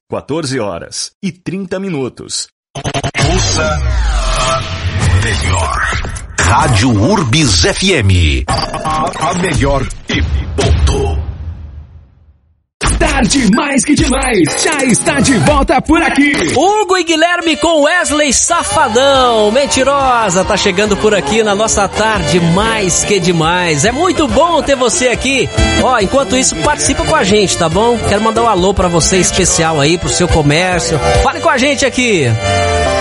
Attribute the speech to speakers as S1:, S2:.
S1: 14h30.
S2: Ouça a melhor. Rádio Urbis FM. A melhor e ponto.
S3: Tarde mais que demais, já está de volta por aqui.
S4: Hugo e Guilherme com Wesley Safadão, Mentirosa, tá chegando por aqui na nossa tarde mais que demais. É muito bom ter você aqui. Ó, enquanto isso, participa com a gente, tá bom? Quero mandar um alô pra você especial aí, pro seu comércio. Fale com a gente aqui.